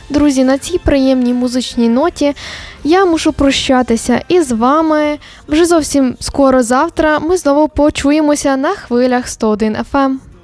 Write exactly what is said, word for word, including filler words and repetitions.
Друзі, на цій приємній музичній ноті я мушу прощатися із вами. Вже зовсім скоро завтра ми знову почуємося на хвилях сто один еф ем.